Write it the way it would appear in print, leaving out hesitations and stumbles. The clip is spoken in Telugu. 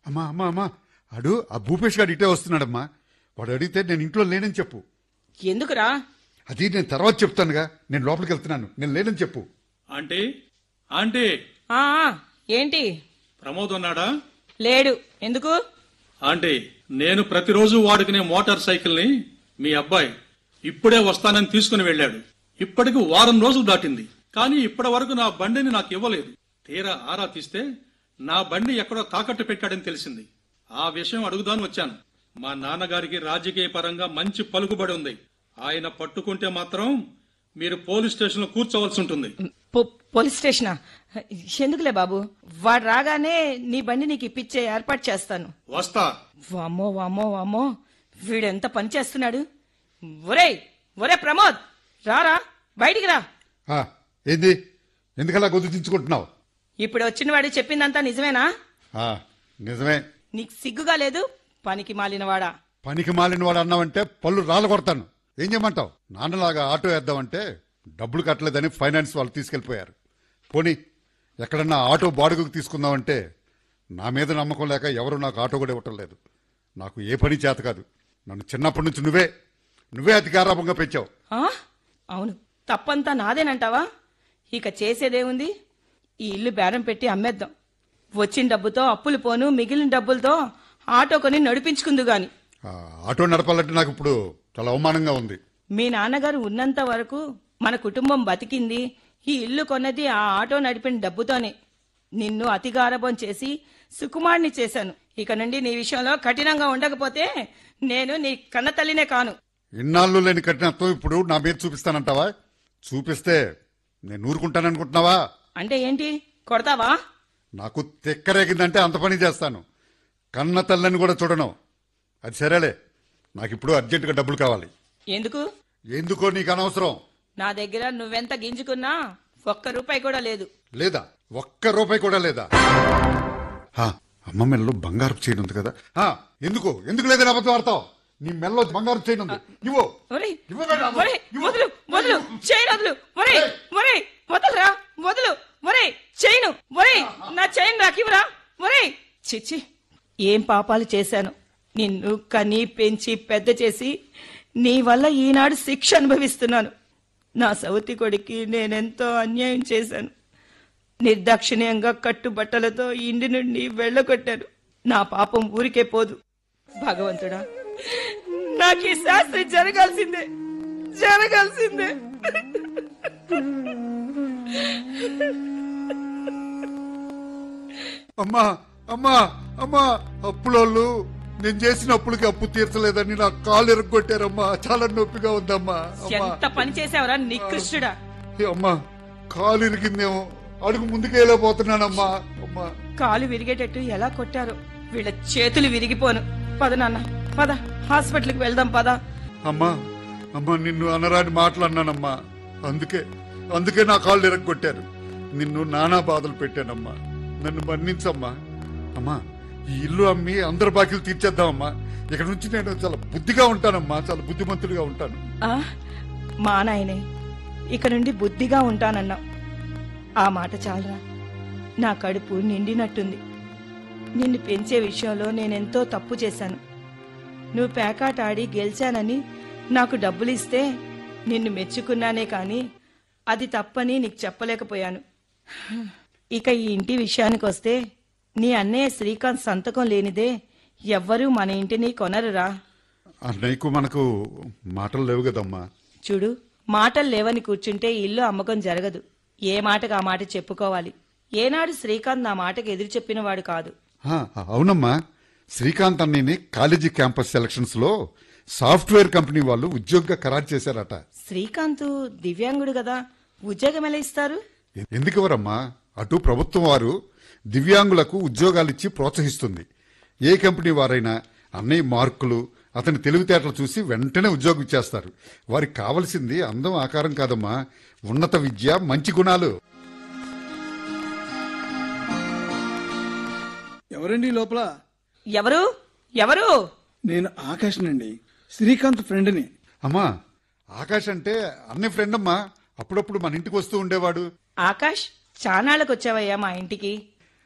అమ్మా అమ్మా అమ్మా అడు ఆ భూపేష్ గారు ఇటే వస్తున్నాడమ్మా. వాడు అడిగితే నేను ఇంట్లో లేనని చెప్పు. ఎందుకురా? అది నేను తర్వాత చెప్తానుగా. నేను లోపలికి వెళ్తున్నాను, నేను లేనని చెప్పు. ఆంటీ ఆంటీ ఆ ఏంటి? ప్రమోద్ ఉన్నాడా? లేడు. ఎందుకు? ఆంటీ, నేను ప్రతిరోజు వాడుకునే మోటార్ సైకిల్ ని మీ అబ్బాయి ఇప్పుడే వస్తానని తీసుకుని వెళ్ళాడు. ఇప్పటికి వారం రోజులు దాటింది, కానీ ఇప్పటి వరకు నా బండిని నాకు ఇవ్వలేదు. తీరా ఆరా తీస్తే నా బండి ఎక్కడో తాకట్టు పెట్టాడని తెలిసింది. ఆ విషయం అడుగుదాని వచ్చాను. మా నాన్నగారికి రాజకీయ పరంగా మంచి పలుకుబడి ఉంది. ఆయన పట్టుకుంటే మాత్రం మీరు పోలీస్ స్టేషన్ లో కూర్చోవలసి ఉంటుంది. పోలీస్ స్టేషనా? ఎందుకులే బాబు, వాడు రాగానే నీ బండి నీకు ఇప్పించే ఏర్పాటు చేస్తాను. వస్తా. వామ్మో వామ్మో వామ్మో, వీడెంత పని చేస్తున్నాడు. ఒరే ప్రమోద్, రారా, బయటికి రా. ఏంది, ఎందుకలా గుర్తించుకుంటున్నావు? ఇప్పుడు వచ్చిన వాడు చెప్పిందంతా నిజమేనా? నిజమే. నీకు సిగ్గుగా లేదు? పనికి మాలినవాడా. పనికి మాలినవాడు అన్నావంటే పళ్ళు రాళ్ళు కొడతాను. ఏం చేయమంటావు? నాన్నలాగా ఆటో వేద్దామంటే డబ్బులు కట్టలేదని ఫైనాన్స్ వాళ్ళు తీసుకెళ్లిపోయారు. పోనీ ఎక్కడన్నా ఆటో బాడుగకు తీసుకుందామంటే నా మీద నమ్మకం లేక ఎవరు నాకు ఆటో కూడా ఇవ్వటం లేదు. నాకు ఏ పని చేత కాదు. నన్ను చిన్నప్పటి నుంచి నువ్వే అతి గారాభంగా పెంచావు. అవును, తప్పంతా నాదేనంటావా? ఇక చేసేదేముంది? ఈ ఇల్లు బేరం పెట్టి అమ్మేద్దాం. వచ్చిన డబ్బుతో అప్పులు పోను, మిగిలిన డబ్బులతో ఆటో కొని నడిపించుకుందు గాని. ఆటో నడపాలంటే నాకు ఇప్పుడు చాలా అవమానంగా ఉంది. మీ నాన్నగారు ఉన్నంత వరకు మన కుటుంబం బతికింది ఈ ఇల్లు కొన్నది ఆ ఆటో నడిపిన డబ్బుతోనే. నిన్ను అతిగారభం చేసి సుకుమార్ని చేశాను. ఇక నుండి నీ విషయంలో కఠినంగా ఉండకపోతే నేను నీ కన్న తల్లినే కాను. ఇన్నాళ్ళు లేని కఠినత్వం ఇప్పుడు నా మీద చూపిస్తానంటావా? చూపిస్తే నేను ఊరుకుంటాననుకుంటున్నావా? అంటే ఏంటి, కొడతావా? నాకు తెక్కరేగిందంటే అంత పని చేస్తాను. కన్న తల్లని కూడా చూడను. అది సరేలే, నాకిప్పుడు అర్జెంటుగా డబ్బులు కావాలి. ఎందుకో నీకు అనవసరం. నా దగ్గర నువ్వెంత గింజుకున్నా ఒక్క రూపాయి కూడా లేదు. లేదా? ఒక్క రూపాయి కూడా లేదా? అమ్మ మెల్లో బంగారు చైన్ ఉంది కదా. ఎందుకు లేదని అబద్ధం ఆడతావు? నీ మెల్లో బంగారు చైన్ ఉంది. నా చైన్ నాకివ్వరా. చిచ్చి, ఏం పాపాలు చేశాను. నిన్ను కని పెంచి పెద్ద చేసి నీ వల్ల ఈనాడు శిక్ష అనుభవిస్తున్నాను. నా సవతి కొడుకి నేనెంతో అన్యాయం చేశాను. నిర్దాక్షిణ్యంగా కట్టుబట్టలతో ఇంటి నుండి వెళ్ళగొట్టాను. నా పాపం ఊరికే పోదు. భగవంతుడా, నాకు ఈ శాస్త్రి జరగాల్సిందే. అమ్మా అమ్మా అమ్మా, అప్పులోళ్ళు నేను చేసిన అప్పులకి అప్పు తీర్చలేదని నా కాళ్ళు ఎరగొట్టారమ్మా. చాలా నొప్పిగా ఉందమ్మా. ఎంత పని చేసావరా నికృష్టుడా. అమ్మా, కాలు ఇరిగిందేమో, అడుగు ముందుకెళ్ళిపోతున్నానమ్మా. అమ్మా, కాలు విరిగేటట్టు ఎలా కొట్టారో. వీళ్ళ చేతులు విరిగిపోను. పద నాన్న, పద, హాస్పిటల్కి వెళ్దాం పద. అమ్మా అమ్మా, నిన్ను అనరాని మాట్లాడినానమ్మా. అందుకే నా కాళ్ళు ఎరగొట్టారు. నిన్ను నానా బాధలు పెట్టానమ్మా. నన్ను మన్నించమ్మా. అమ్మా, ఈ ఇల్లు అమ్మి అందరి బాకీలు తీర్చేద్దామమ్మా. ఇక్కడ నుంచి నేను చాలా బుద్ధిగా ఉంటానమ్మా. చాలా బుద్ధిమంతుడిగా ఉంటాను. మా నాయనే, ఇక నుండి బుద్ధిగా ఉంటానన్నా. ఆ మాట చాలరా. నా కడుపు నిండినట్టుంది. నిన్ను పెంచే విషయంలో నేనెంతో తప్పు చేశాను. నువ్వు పేకాట ఆడి గెలిచానని నాకు డబ్బులిస్తే నిన్ను మెచ్చుకున్నానే కాని అది తప్పని నీకు చెప్పలేకపోయాను. ఇక ఈ ఇంటి విషయానికి వస్తే నీ అన్నయ్య శ్రీకాంత్ సంతకం లేనిదే ఎవ్వరూ మన ఇంటిని కొనరురా. అన్నయ్యకు మనకు మాటలు లేవు కదమ్మా. చూడు, మాటలు లేవని కూర్చుంటే ఇల్లు అమ్మకం జరగదు. ఏ మాటకు ఆ మాట చెప్పుకోవాలి. ఏనాడు శ్రీకాంత్ నా మాటకు ఎదురు చెప్పినవాడు కాదు. అవునమ్మా, శ్రీకాంత్ అన్నయ్యని కాలేజీ క్యాంపస్ సెలక్షన్స్ లో సాఫ్ట్వేర్ కంపెనీ వాళ్ళు ఉద్యోగంగా ఖరారు చేశారట. శ్రీకాంత్ దివ్యాంగుడు కదా, ఉద్యోగం ఎలా ఇస్తారు? ఎందుకెవరమ్మా, అటు ప్రభుత్వం వారు దివ్యాంగులకు ఉద్యోగాలిచ్చి ప్రోత్సహిస్తుంది. ఏ కంపెనీ వారైనా అన్నయ్య మార్కులు, అతని తెలివితేటలు చూసి వెంటనే ఉద్యోగం ఇచ్చేస్తారు. వారికి కావలసింది అందం ఆకారం కాదమ్మా, ఉన్నత విద్య, మంచి గుణాలు. ఎవరండి లోపల? ఎవరు? నేను ఆకాష్ నండి, శ్రీకాంత్ ఫ్రెండ్ని. అమ్మా, ఆకాష్ అంటే అన్నయ్య ఫ్రెండ్ అమ్మా. అప్పుడప్పుడు మన ఇంటికి వస్తూ ఉండేవాడు. ఆకాష్, చానాళ్ళకు వచ్చావయ్యా మా ఇంటికి.